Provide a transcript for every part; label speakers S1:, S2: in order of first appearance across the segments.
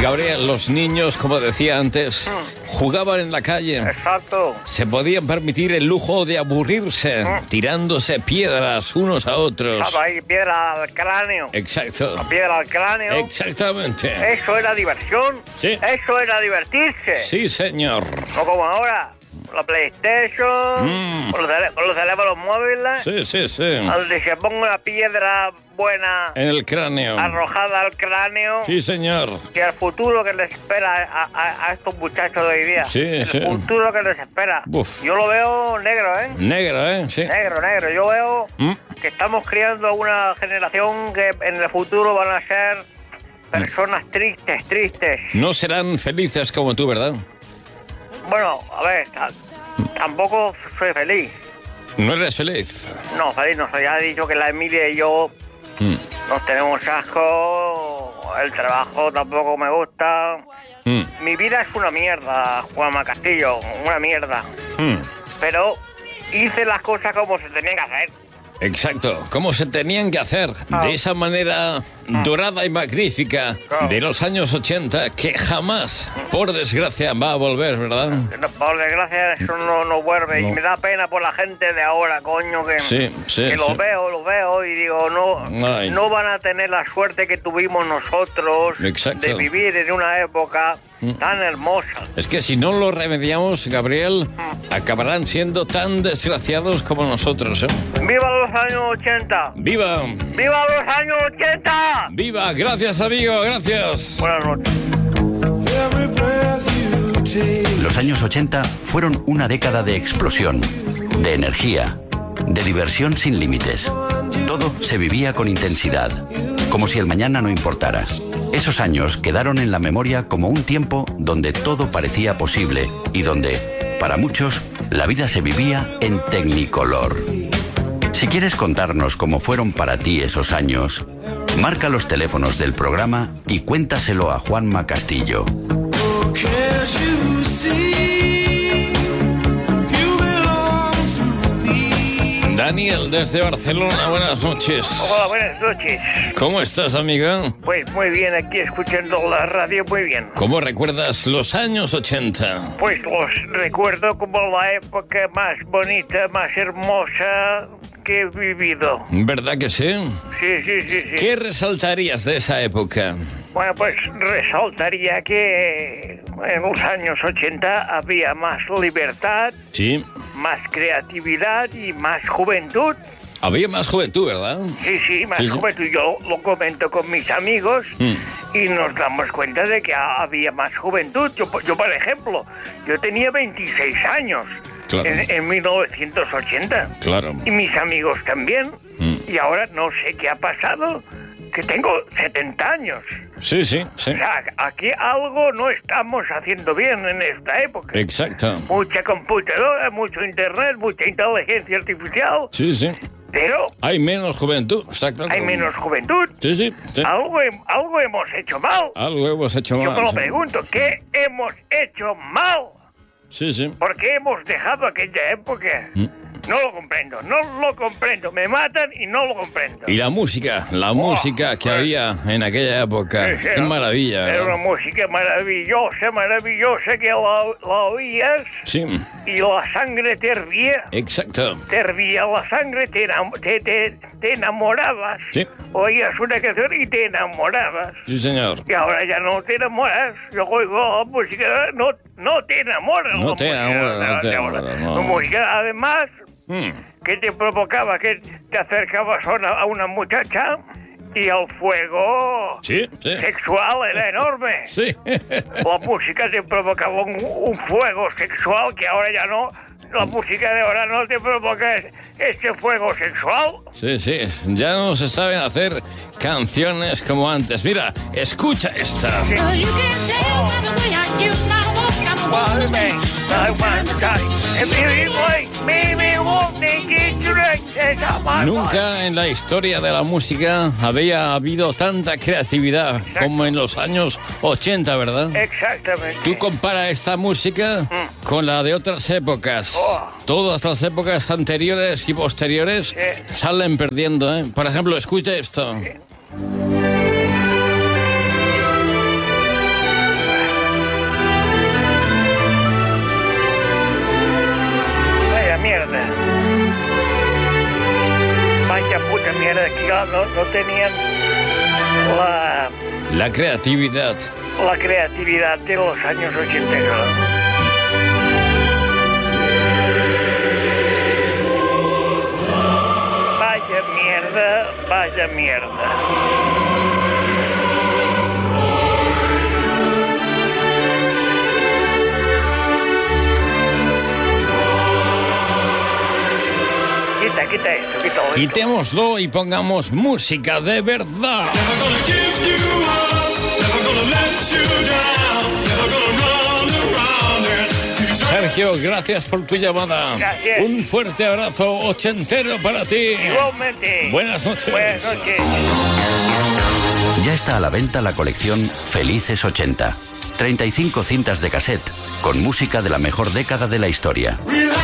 S1: Gabriel, los niños, como decía antes, jugaban en la calle.
S2: Exacto.
S1: Se podían permitir el lujo de aburrirse, tirándose piedras unos a otros.
S2: Estaba ahí, piedra al cráneo.
S1: Exacto.
S2: La piedra al cráneo.
S1: Exactamente.
S2: Eso era diversión.
S1: Sí.
S2: Eso era divertirse.
S1: Sí, señor.
S2: No como ahora. La PlayStation, con los teléfonos móviles.
S1: Sí, sí, sí.
S2: Donde se ponga una piedra buena
S1: En el cráneo.
S2: arrojada al cráneo.
S1: Sí, señor.
S2: Y el futuro que les espera a estos muchachos de hoy día.
S1: Sí,
S2: el
S1: sí.
S2: futuro que les espera.
S1: Uf.
S2: Yo lo veo negro, ¿eh?
S1: Negro, ¿eh? Sí.
S2: Negro. Yo veo que estamos criando una generación que en el futuro van a ser personas tristes.
S1: No serán felices como tú, ¿verdad?
S2: Bueno, a ver, tampoco soy feliz.
S1: ¿No eres feliz?
S2: No, feliz no soy. Ya he dicho que la Emilia y yo nos tenemos asco, el trabajo tampoco me gusta. Mi vida es una mierda, Juanma Castillo, una mierda. Pero hice las cosas como se tenían que hacer.
S1: Exacto, como se tenían que hacer, de esa manera dorada y magnífica de los años 80, que jamás, por desgracia, va a volver, ¿verdad?
S2: No, por desgracia eso no vuelve.
S1: No.
S2: Y me da pena por la gente de ahora, coño, que lo veo y digo, no van a tener la suerte que tuvimos nosotros.
S1: Exacto.
S2: De vivir en una época tan hermosa.
S1: Es que si no lo remediamos, Gabriel, acabarán siendo tan desgraciados como nosotros, ¿eh?
S2: ¡Viva los años 80!
S1: ¡Viva!
S2: ¡Viva los años 80!
S1: ¡Viva! Gracias, amigo, gracias.
S2: Buenas noches.
S3: Los años 80 fueron una década de explosión, de energía, de diversión sin límites. Todo se vivía con intensidad, como si el mañana no importara. Esos años quedaron en la memoria como un tiempo donde todo parecía posible y donde, para muchos, la vida se vivía en Tecnicolor. Si quieres contarnos cómo fueron para ti esos años, marca los teléfonos del programa y cuéntaselo a Juanma Castillo.
S1: Daniel, desde Barcelona, buenas noches.
S2: Hola, buenas noches.
S1: ¿Cómo estás, amiga?
S2: Pues muy bien, aquí escuchando la radio, muy bien.
S1: ¿Cómo recuerdas los años 80?
S2: Pues los recuerdo como la época más bonita, más hermosa que he vivido.
S1: ¿Verdad que sí?
S2: Sí.
S1: ¿Qué resaltarías de esa época?
S2: Bueno, pues resaltaría que en los años 80 había más libertad,
S1: Sí.
S2: más creatividad y más juventud.
S1: Había más juventud, ¿verdad?
S2: Sí, más
S1: Sí.
S2: juventud. Yo lo comento con mis amigos y nos damos cuenta de que había más juventud. Yo, por ejemplo, yo tenía 26 años
S1: Claro.
S2: en 1980.
S1: Claro.
S2: Y mis amigos también. Y ahora no sé qué ha pasado, que tengo 70 años.
S1: Sí.
S2: O sea, aquí algo no estamos haciendo bien en esta época.
S1: Exacto.
S2: Mucha computadora, mucho internet, mucha inteligencia artificial,
S1: Sí.
S2: pero
S1: Hay menos juventud, está claro.
S2: hay menos juventud.
S1: Sí.
S2: Algo hemos hecho mal.
S1: Algo hemos hecho
S2: Yo
S1: mal.
S2: me lo
S1: sí.
S2: pregunto, ¿qué hemos hecho mal?
S1: Sí.
S2: ¿Por qué hemos dejado aquella época? No lo comprendo. Me matan y no lo comprendo.
S1: Y la música que había en aquella época.
S2: Sí,
S1: Qué maravilla.
S2: Era una música maravillosa que la oías
S1: Sí,
S2: y la sangre te hervía.
S1: exacto.
S2: Te hervía la sangre, te enamorabas.
S1: Sí.
S2: Oías una canción y te enamorabas.
S1: Sí, señor.
S2: Y ahora ya no te enamoras. Yo oigo la música, no te enamoras.
S1: No
S2: la
S1: te
S2: música
S1: enamoras,
S2: de ahora.
S1: no.
S2: La música, además, que te provocaba que te acercabas a una muchacha y el fuego
S1: Sí.
S2: sexual era enorme.
S1: Sí.
S2: La música te provocaba un fuego sexual que ahora ya no. La música de ahora no te provoca este fuego sexual.
S1: Sí. Ya no se saben hacer canciones como antes. Mira, escucha esta. Nunca en la historia de la música había habido tanta creatividad como en los años 80, ¿verdad?
S2: Exactamente.
S1: Tú compara esta música con la de otras épocas. Todas las épocas anteriores y posteriores salen perdiendo, ¿eh? Por ejemplo, escucha esto.
S2: no tenían
S1: la creatividad.
S2: La creatividad de los años 80, ¿no? Vaya mierda. Quita esto.
S1: Quitémoslo y pongamos música de verdad. Sergio, gracias por tu llamada.
S2: Gracias.
S1: Un fuerte abrazo ochentero para ti.
S2: Igualmente.
S1: Buenas noches.
S2: Buenas noches.
S3: Ya está a la venta la colección Felices 80. 35 cintas de cassette con música de la mejor década de la historia.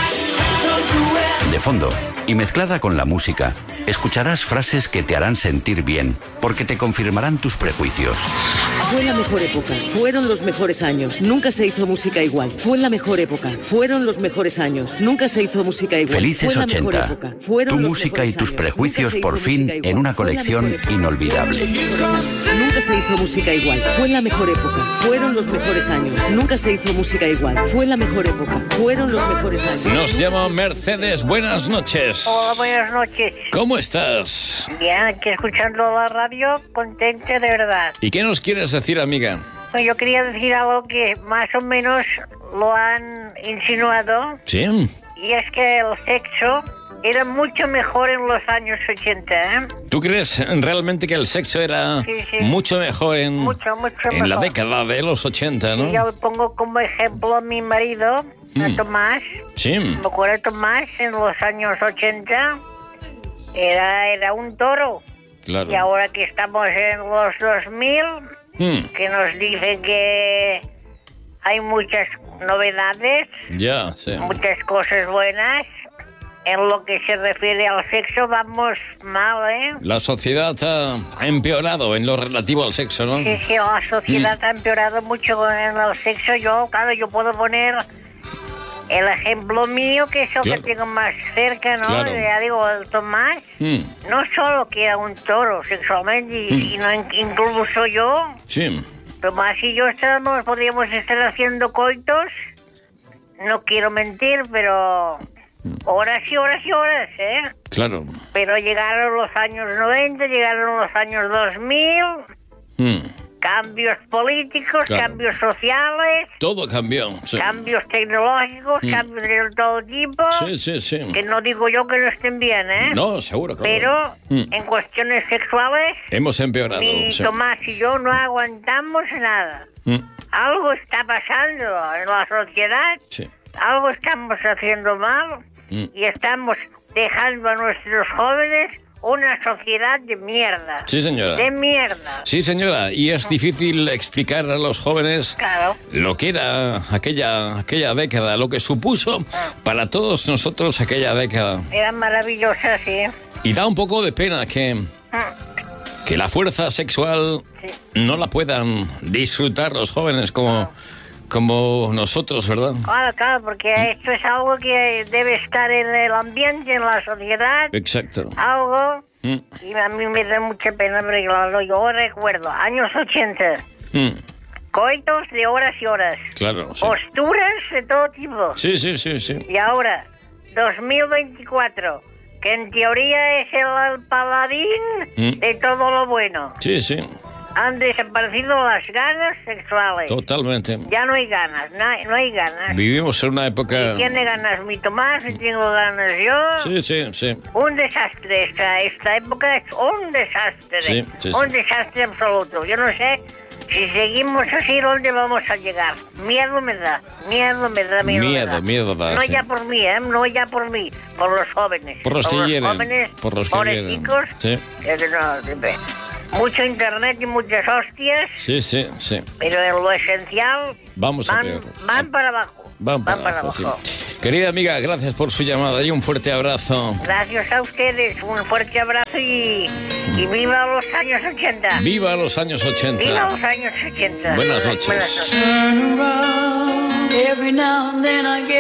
S3: De fondo, y mezclada con la música, escucharás frases que te harán sentir bien, porque te confirmarán tus prejuicios.
S4: Fue la mejor época, fueron los mejores años, nunca se hizo música igual. Fue la mejor época, fueron los mejores años, nunca se hizo música igual.
S3: Felices
S4: Fue la
S3: 80.
S4: mejor época, fueron
S3: Tu
S4: los
S3: música y
S4: mejores
S3: tus
S4: años,
S3: prejuicios
S4: nunca se
S3: por
S4: hizo
S3: fin
S4: música igual.
S3: en una
S4: Fue la
S3: colección
S4: mejor época,
S3: inolvidable.
S4: fueron los mejores años, nunca se hizo música igual. Fue la mejor época, fueron los mejores años, nunca se hizo música igual. Fue la mejor época, fueron los mejores años.
S1: Nos llama Mercedes. Buenas noches.
S2: Hola, buenas noches.
S1: ¿Cómo estás?
S2: Bien, aquí escuchando la radio, contenta de verdad.
S1: ¿Y qué nos quieres decir, amiga?
S2: Bueno, yo quería decir algo que más o menos lo han insinuado,
S1: Sí.
S2: y es que el sexo era mucho mejor en los años 80, ¿eh?
S1: ¿Tú crees realmente que el sexo era
S2: Sí.
S1: mucho mejor en la
S2: mejor.
S1: década de los 80, ¿no?
S2: Y yo pongo como ejemplo a mi marido, a Tomás.
S1: Sí.
S2: Me acuerdo, Tomás, en los años 80 era un toro.
S1: Claro.
S2: Y ahora que estamos en los 2000, que nos dicen que hay muchas novedades,
S1: Ya, sí.
S2: muchas cosas buenas. En lo que se refiere al sexo vamos mal, ¿eh?
S1: La sociedad ha empeorado en lo relativo al sexo, ¿no?
S2: Sí, la sociedad ha empeorado mucho en el sexo. Yo puedo poner el ejemplo mío, que es el
S1: Claro.
S2: que tengo más cerca, ¿no?
S1: Claro.
S2: Ya digo, el Tomás, no solo que era un toro sexualmente, sino incluso yo,
S1: Sí.
S2: Tomás y yo podríamos estar haciendo coitos, no quiero mentir, pero horas y horas y horas, ¿eh?
S1: Claro.
S2: Pero llegaron los años 90, llegaron los años 2000, cambios políticos,
S1: Claro.
S2: cambios sociales,
S1: Todo cambió. Sí.
S2: cambios tecnológicos, cambios de todo tipo,
S1: Sí.
S2: que no digo yo que no estén bien, ¿eh?
S1: No, seguro, claro.
S2: Pero en cuestiones sexuales,
S1: Hemos empeorado.
S2: ni
S1: Sí.
S2: Tomás y yo no aguantamos nada. Algo está pasando en la sociedad,
S1: Sí.
S2: algo estamos haciendo mal y estamos dejando a nuestros jóvenes una sociedad de mierda.
S1: Sí, señora.
S2: De mierda.
S1: Sí, señora, y es difícil explicar a los jóvenes
S2: Claro.
S1: lo que era aquella década, lo que supuso para todos nosotros aquella década.
S2: Era maravillosa, sí.
S1: Y da un poco de pena que la fuerza sexual no la puedan disfrutar los jóvenes como nosotros, ¿verdad?
S2: Claro, porque esto es algo que debe estar en el ambiente, en la sociedad.
S1: Exacto.
S2: Algo. Y a mí me da mucha pena, porque yo recuerdo, años 80, coitos de horas y horas,
S1: Claro, sí.
S2: posturas de todo tipo.
S1: Sí.
S2: Y ahora, 2024, que en teoría es el paladín de todo lo bueno.
S1: Sí.
S2: Han desaparecido las ganas sexuales.
S1: Totalmente.
S2: Ya no hay ganas, no hay ganas.
S1: Vivimos en una época...
S2: ¿Tiene ganas mi Tomás? ¿Y tengo ganas yo?
S1: Sí.
S2: Un desastre, esta época es un desastre.
S1: Sí.
S2: Un desastre absoluto. Yo no sé si seguimos así, ¿dónde vamos a llegar? Miedo me da.
S1: Miedo da,
S2: No
S1: sí.
S2: ya por mí, no ya por mí, por los jóvenes.
S1: Por los que hieren,
S2: jóvenes,
S1: por los que hieren.
S2: chicos.
S1: Sí.
S2: Mucho internet y muchas hostias,
S1: Sí.
S2: pero en lo esencial
S1: Vamos a peor.
S2: van para abajo.
S1: Van para abajo, sí. Querida amiga, gracias por su llamada y un fuerte abrazo.
S2: Gracias a ustedes, un fuerte abrazo y viva los años 80.
S1: ¡Viva los años 80!
S2: Viva los años 80.
S1: Buenas noches.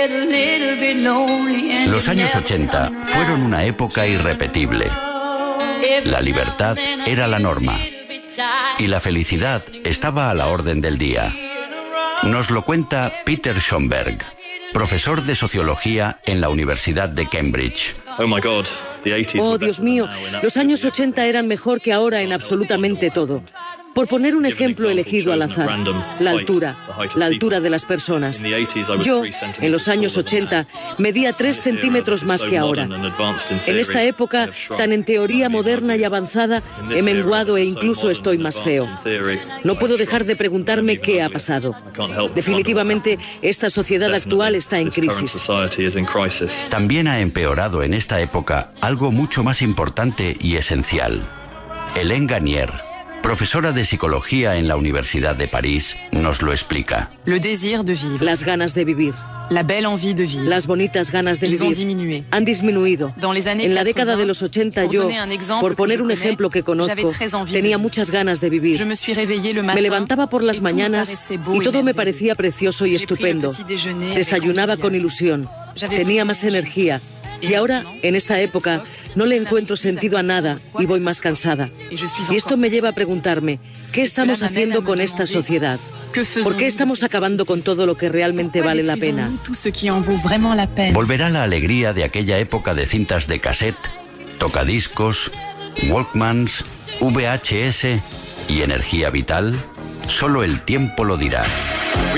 S3: Los años 80 fueron una época irrepetible. La libertad era la norma y la felicidad estaba a la orden del día. Nos lo cuenta Peter Schomburg, profesor de sociología en la Universidad de Cambridge.
S4: Oh, Dios mío, los años 80 eran mejor que ahora en absolutamente todo. Por poner un ejemplo elegido al azar, la altura de las personas. Yo, en los años 80, medía 3 centímetros más que ahora. En esta época, tan en teoría moderna y avanzada, he menguado e incluso estoy más feo. No puedo dejar de preguntarme qué ha pasado. Definitivamente, esta sociedad actual está en crisis.
S3: También ha empeorado en esta época algo mucho más importante y esencial. Hélène Garnier, profesora de psicología en la Universidad de París, nos lo explica.
S4: Las ganas de vivir. Las bonitas ganas de vivir han disminuido. En la década de los 80 yo, por poner un ejemplo que conozco, tenía muchas ganas de vivir. Me levantaba por las mañanas y todo me parecía precioso y estupendo. Desayunaba con ilusión, tenía más energía. Y ahora, en esta época, no le encuentro sentido a nada y voy más cansada. Y esto me lleva a preguntarme, ¿qué estamos haciendo con esta sociedad? ¿Por qué estamos acabando con todo lo que realmente vale la pena?
S3: ¿Volverá la alegría de aquella época de cintas de cassette, tocadiscos, Walkmans, VHS y energía vital? Solo el tiempo lo dirá.